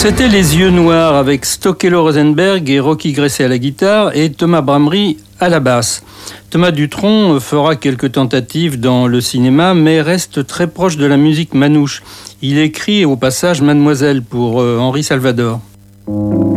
C'était Les Yeux Noirs avec Stokelo Rosenberg et Rocky Gresset à la guitare et Thomas Bramery à la basse. Thomas Dutronc fera quelques tentatives dans le cinéma mais reste très proche de la musique manouche. Il écrit au passage Mademoiselle pour Henri Salvador.